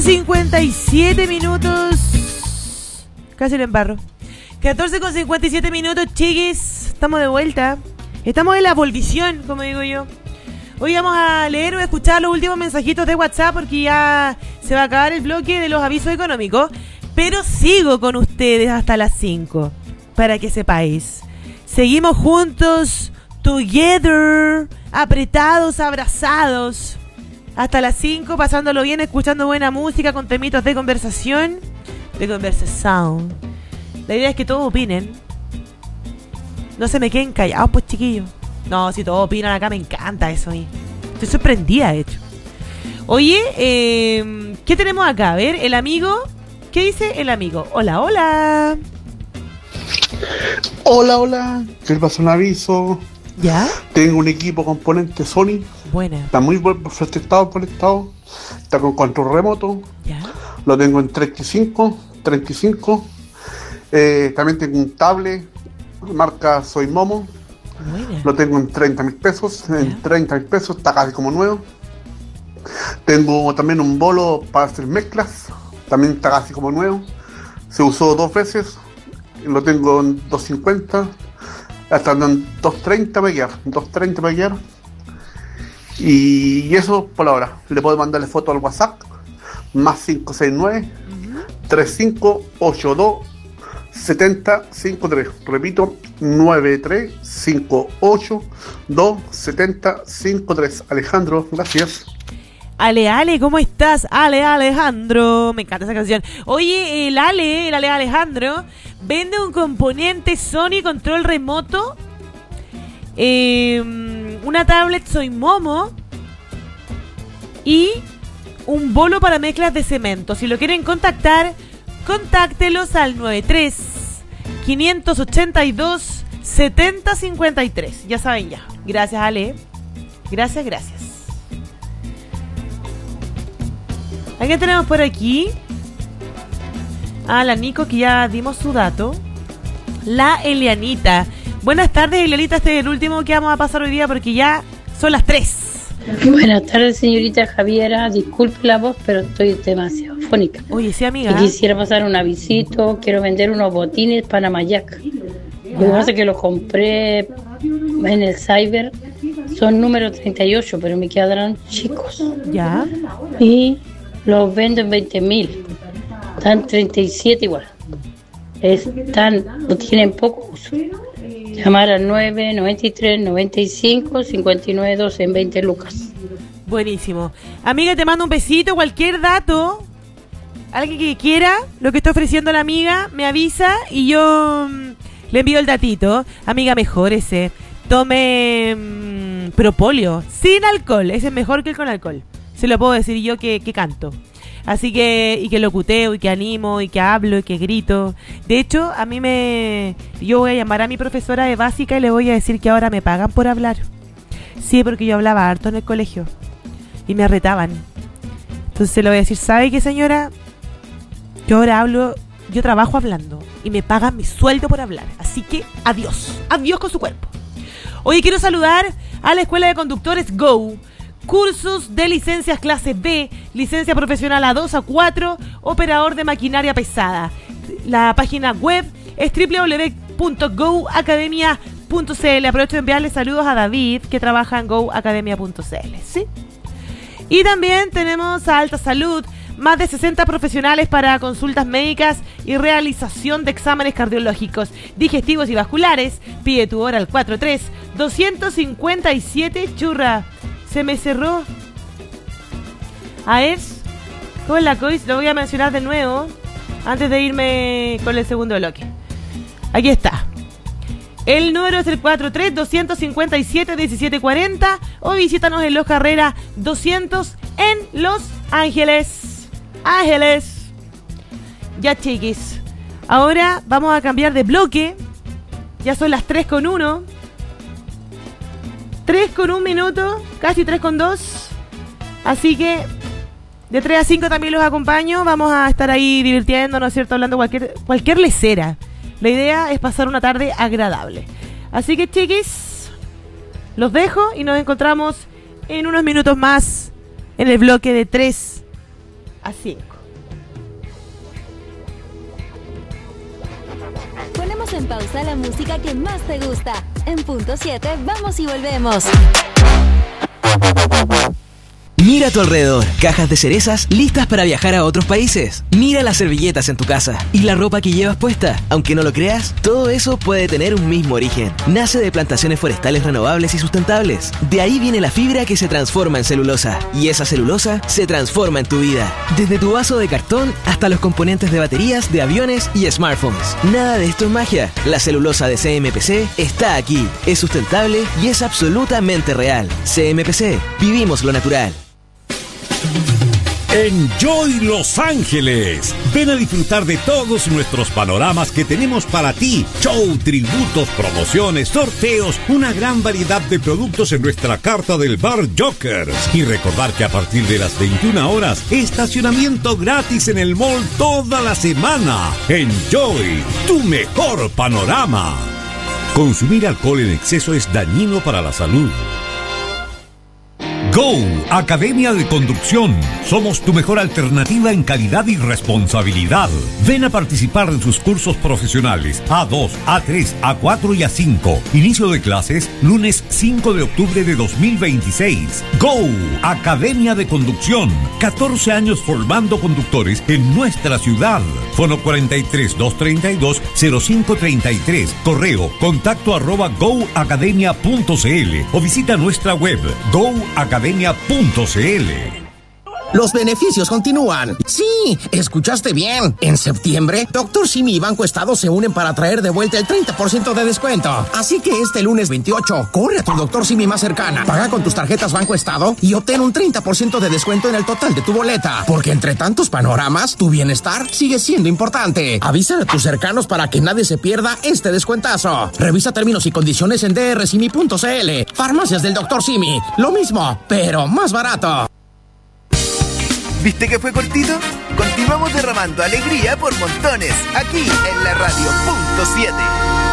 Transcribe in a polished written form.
14:57 minutos. Casi lo embarro. 14:57 minutos, chiquis. Estamos de vuelta. Estamos en la volvición, como digo yo. Hoy vamos a leer o escuchar los últimos mensajitos de WhatsApp porque ya se va a acabar el bloque de los avisos económicos. Pero sigo con ustedes hasta las 5, para que sepáis. Seguimos juntos, together, apretados, abrazados, hasta las 5, pasándolo bien, escuchando buena música, con temitas de conversación. La idea es que todos opinen. No se me queden callados, pues, chiquillos. No, si todos opinan acá, me encanta eso. Estoy sorprendida, de hecho. Oye, ¿qué tenemos acá? A ver, el amigo. ¿Qué dice el amigo? Hola, hola. Hola. ¿Qué pasa? Un aviso. ¿Ya? Tengo un equipo componente Sony. Buena. Está muy perfecto estado. Está con control remoto. ¿Ya? Lo tengo en 35. También tengo un tablet. Marca Soy Momo. Buena. Lo tengo en 30.000 pesos. ¿Ya? En 30.000 pesos. Está casi como nuevo. Tengo también un bolo para hacer mezclas. También está casi como nuevo. Se usó 2 veces. Lo tengo en 250. Hasta en 230 va a quedar. Y eso por ahora. Le puedo mandarle foto al WhatsApp. Más 569 3582 7053. Repito, 93582 7053. Alejandro, gracias. Ale, ¿cómo estás? Alejandro. Me encanta esa canción. Oye, el Ale Alejandro vende un componente Sony control remoto, una tablet Soy Momo y un bolo para mezclas de cemento. Si lo quieren contactar, contáctelos al 93-582-7053. Ya saben ya. Gracias, Ale. Gracias. ¿A qué tenemos por aquí? A la Nico, que ya dimos su dato. La Elianita. Buenas tardes, Elianita. Este es el último que vamos a pasar hoy día porque ya son las 3. Buenas tardes, señorita Javiera. Disculpe la voz, pero estoy demasiado fónica. Oye, sí, amiga. Y quisiera pasar un avisito. Quiero vender unos botines Panamayac. Lo que pasa es que los compré en el Cyber. Son número 38, pero me quedarán chicos. Ya. Y los vendo en 20.000. Están 37 igual. No tienen poco uso. Llamar al 993-95-5912 en 20 lucas. Buenísimo. Amiga, te mando un besito. Cualquier dato, alguien que quiera lo que está ofreciendo la amiga, me avisa y yo le envío el datito. Amiga, mejórese. Tome propóleo sin alcohol. Ese es mejor que el con alcohol. Se lo puedo decir yo que canto. Así que, y que locuteo, y que animo, y que hablo, y que grito. De hecho, yo voy a llamar a mi profesora de básica y le voy a decir que ahora me pagan por hablar. Sí, porque yo hablaba harto en el colegio. Y me retaban. Entonces le voy a decir, ¿sabe qué, señora? Yo ahora yo trabajo hablando. Y me pagan mi sueldo por hablar. Así que, adiós. Adiós con su cuerpo. Hoy quiero saludar a la Escuela de Conductores Go. Cursos de licencias clase B, licencia profesional A2, A4, operador de maquinaria pesada. La página web es www.goacademia.cl. Aprovecho de enviarle saludos a David, que trabaja en goacademia.cl, ¿sí? Y también tenemos a Alta Salud, más de 60 profesionales para consultas médicas y realización de exámenes cardiológicos, digestivos y vasculares. Pide tu hora al 43-257, churra. Se me cerró. A ver, con la COIS, lo voy a mencionar de nuevo antes de irme con el segundo bloque. Aquí está. El número es el 43-257-1740 o visítanos en Los Carrera 200 en Los Ángeles. Ya, chiquis. Ahora vamos a cambiar de bloque. Ya son las 3:01. 3:01 minuto, casi 3:02. Así que de 3 a 5 también los acompaño. Vamos a estar ahí divirtiéndonos, ¿cierto? Hablando cualquier lesera. La idea es pasar una tarde agradable. Así que, chiquis, los dejo y nos encontramos en unos minutos más en el bloque de 3 a 5. Ponemos en pausa la música que más te gusta. En punto 7, vamos y volvemos. Mira a tu alrededor, cajas de cerezas listas para viajar a otros países. Mira las servilletas en tu casa y la ropa que llevas puesta. Aunque no lo creas, todo eso puede tener un mismo origen. Nace de plantaciones forestales renovables y sustentables. De ahí viene la fibra que se transforma en celulosa. Y esa celulosa se transforma en tu vida. Desde tu vaso de cartón hasta los componentes de baterías, de aviones y smartphones. Nada de esto es magia. La celulosa de CMPC está aquí. Es sustentable y es absolutamente real. CMPC, vivimos lo natural. Enjoy Los Ángeles. Ven a disfrutar de todos nuestros panoramas que tenemos para ti. Show, tributos, promociones, sorteos, una gran variedad de productos en nuestra carta del bar Jokers. Y recordar que a partir de las 21 horas, estacionamiento gratis en el mall toda la semana. Enjoy, tu mejor panorama. Consumir alcohol en exceso es dañino para la salud. Go, Academia de Conducción. Somos tu mejor alternativa en calidad y responsabilidad. Ven a participar en sus cursos profesionales A2, A3, A4 y A5. Inicio de clases lunes 5 de octubre de 2026. Go, Academia de Conducción. 14 años formando conductores en nuestra ciudad. Fono 43-232-0533. Correo contacto@goacademia.cl o visita nuestra web goacademia.cl. Los beneficios continúan. Sí, escuchaste bien. En septiembre, Dr. Simi y Banco Estado se unen para traer de vuelta el 30% de descuento. Así que este lunes 28, corre a tu Dr. Simi más cercana, paga con tus tarjetas Banco Estado y obtén un 30% de descuento en el total de tu boleta. Porque entre tantos panoramas, tu bienestar sigue siendo importante. Avisa a tus cercanos para que nadie se pierda este descuentazo. Revisa términos y condiciones en drsimi.cl. Farmacias del Dr. Simi. Lo mismo, pero más barato. ¿Viste que fue cortito? Continuamos derramando alegría por montones, aquí en la radio. Punto 7.